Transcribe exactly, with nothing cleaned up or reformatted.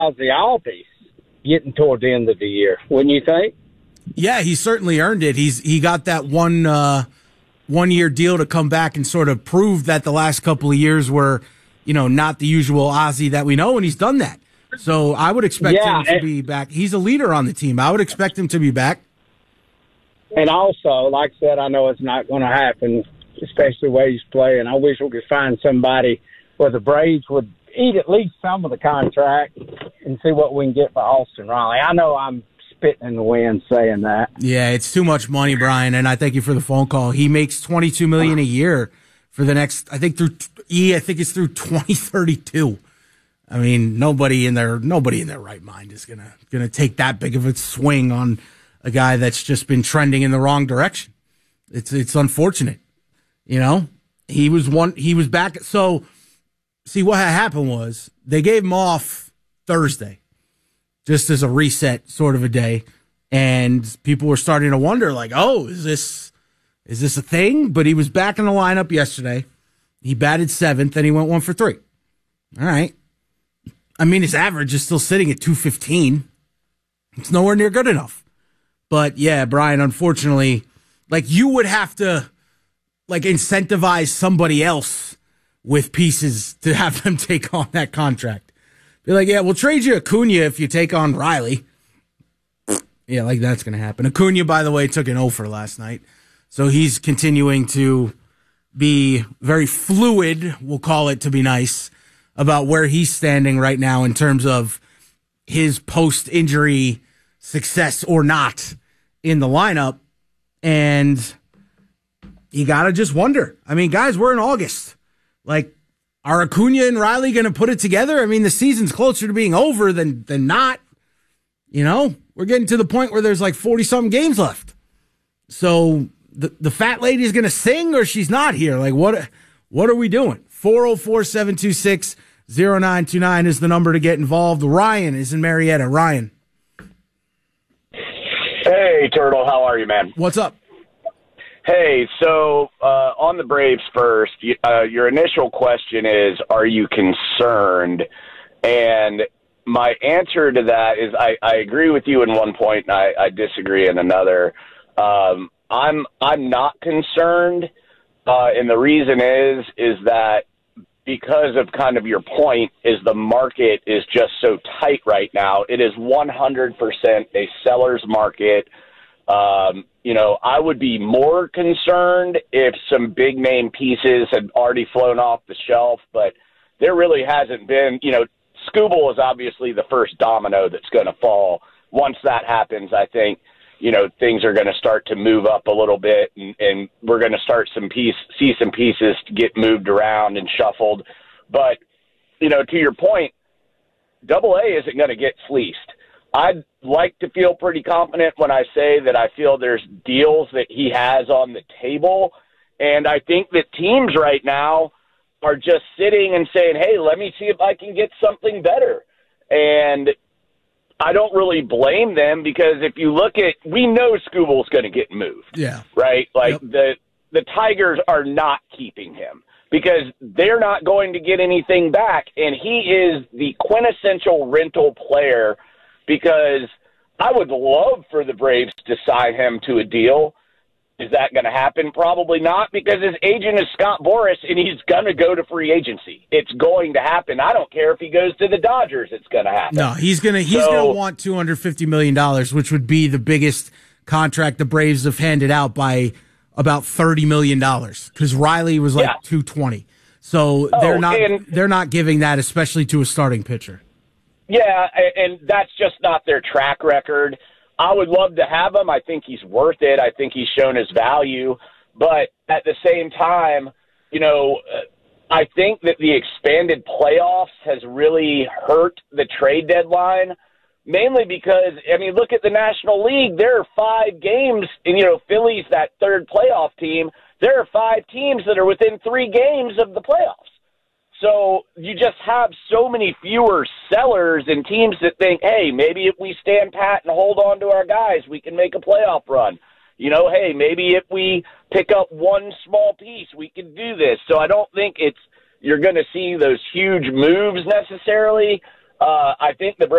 Ozzy Albies getting toward the end of the year, wouldn't you think? Yeah, he certainly earned it. He's he got that one uh, one year deal to come back and sort of prove that the last couple of years were, you know, not the usual Ozzy that we know, and he's done that. So I would expect yeah, him to and, be back. He's a leader on the team. I would expect him to be back. And also, like I said, I know it's not going to happen, especially the way he's playing. I wish we could find somebody where the Braves would eat at least some of the contract and see what we can get for Austin Riley. I know I'm spitting in the wind saying that. Yeah, it's too much money, Brian, and I thank you for the phone call. He makes twenty-two million dollars a year for the next, I think through E, I think it's through twenty thirty-two. I mean, nobody in their nobody in their right mind is gonna gonna take that big of a swing on a guy that's just been trending in the wrong direction. It's it's unfortunate, you know. He was one. He was back. So, see what had happened was they gave him off Thursday, just as a reset sort of a day, and people were starting to wonder, like, oh, is this is this a thing? But he was back in the lineup yesterday. He batted seventh, and he went one for three. All right. I mean, his average is still sitting at two fifteen. It's nowhere near good enough. But, yeah, Brian, unfortunately, like, you would have to, like, incentivize somebody else with pieces to have them take on that contract. Be like, yeah, we'll trade you Acuna if you take on Riley. Yeah, like, that's going to happen. Acuna, by the way, took an offer last night. So he's continuing to be very fluid, we'll call it to be nice, about where he's standing right now in terms of his post-injury success or not in the lineup. And you got to just wonder. I mean, guys, we're in August. Like, are Acuna and Riley going to put it together? I mean, the season's closer to being over than than not. You know, we're getting to the point where there's like forty-something games left. So the, the fat lady's going to sing or she's not here. Like, what, what are we doing? four oh four, seven two six, oh nine two nine is the number to get involved. Ryan is in Marietta. Ryan. Hey, Turtle. How are you, man? What's up? Hey, so uh, on the Braves first, you, uh, your initial question is, are you concerned? And my answer to that is I, I agree with you in one point, and I, I disagree in another. Um, I'm I'm not concerned, uh, and the reason is is that because of kind of your point, is the market is just so tight right now. It is one hundred percent a seller's market. Um, you know, I would be more concerned if some big name pieces had already flown off the shelf, but there really hasn't been. You know, Skubal is obviously the first domino that's going to fall. Once that happens, I think, you know, things are going to start to move up a little bit, and, and we're going to start some piece, see some pieces get moved around and shuffled. But, you know, to your point, Double A isn't going to get fleeced. I'd like to feel pretty confident when I say that I feel there's deals that he has on the table, and I think that teams right now are just sitting and saying, hey, let me see if I can get something better. And I don't really blame them, because if you look at, we know Skubal's going to get moved. Yeah. Right? Like, yep. the the Tigers are not keeping him because they're not going to get anything back. And he is the quintessential rental player, because I would love for the Braves to sign him to a deal. Is that going to happen? Probably not, because his agent is Scott Boras, and he's going to go to free agency. It's going to happen. I don't care if he goes to the Dodgers. It's going to happen. No, he's going to he's so, going to want two hundred fifty million dollars, which would be the biggest contract the Braves have handed out by about thirty million dollars, because Riley was like yeah. two hundred twenty. So oh, they're not and, they're not giving that, especially to a starting pitcher. Yeah, and that's just not their track record. I would love to have him. I think he's worth it. I think he's shown his value. But at the same time, you know, I think that the expanded playoffs has really hurt the trade deadline, mainly because, I mean, look at the National League. There are five games, and, you know, Philly's that third playoff team. There are five teams that are within three games of the playoffs. So you just have so many fewer sellers and teams that think, hey, maybe if we stand pat and hold on to our guys, we can make a playoff run. You know, hey, maybe if we pick up one small piece, we can do this. So I don't think it's you're going to see those huge moves necessarily. Uh, I think the